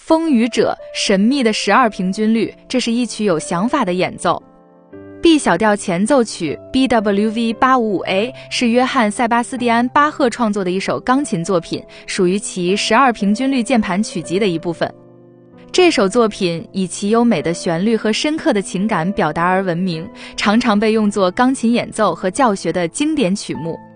风雨者，神秘的12平均律，这是一曲有想法的演奏。B 小调前奏曲 BWV 855A 是约翰·塞巴斯蒂安·巴赫创作的一首钢琴作品，属于其12平均律键盘曲集的一部分。这首作品以其优美的旋律和深刻的情感表达而闻名，常常被用作钢琴演奏和教学的经典曲目。